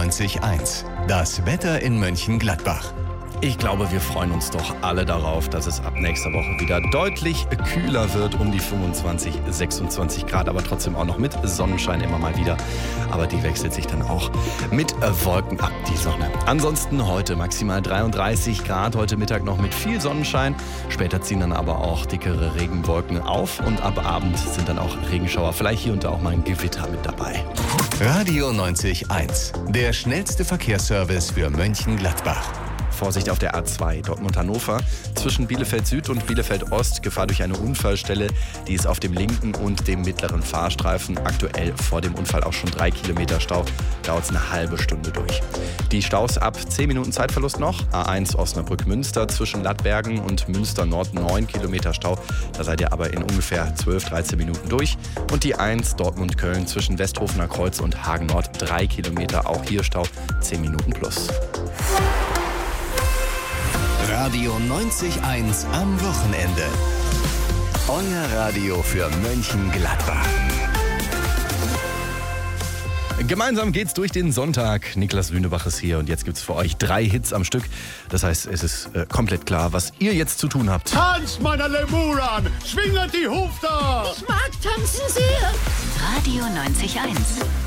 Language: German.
90.1. Das Wetter in Mönchengladbach. Ich glaube, wir freuen uns doch alle darauf, dass es ab nächster Woche wieder deutlich kühler wird, um die 25, 26 Grad, aber trotzdem auch noch mit Sonnenschein immer mal wieder. Aber die wechselt sich dann auch mit Wolken ab, die Sonne. Ansonsten heute maximal 33 Grad, heute Mittag noch mit viel Sonnenschein. Später ziehen dann aber auch dickere Regenwolken auf und ab Abend sind dann auch Regenschauer, vielleicht hier und da auch mal ein Gewitter mit dabei. Radio 90.1. Der schnellste Verkehrsservice für Mönchengladbach. Vorsicht auf der A2 Dortmund-Hannover. Zwischen Bielefeld Süd und Bielefeld Ost Gefahr durch eine Unfallstelle. Die ist auf dem linken und dem mittleren Fahrstreifen. Aktuell vor dem Unfall auch schon 3 Kilometer Stau. Dauert es eine halbe Stunde durch. Die Staus ab 10 Minuten Zeitverlust noch. A1 Osnabrück-Münster zwischen Lattbergen und Münster Nord 9 Kilometer Stau. Da seid ihr aber in ungefähr 12, 13 Minuten durch. Und die 1 Dortmund-Köln zwischen Westhofener Kreuz und Hagen Nord 3 Kilometer. Auch hier Stau 10 Minuten plus. Radio 90.1 am Wochenende. Euer Radio für Mönchengladbach. Gemeinsam geht's durch den Sonntag. Niklas Lünebach ist hier und jetzt gibt's für euch 3 Hits am Stück. Das heißt, es ist komplett klar, was ihr jetzt zu tun habt. Tanzt, meine Lemuran! Schwinget die Hufter! Ich mag tanzen sehr! Radio 90.1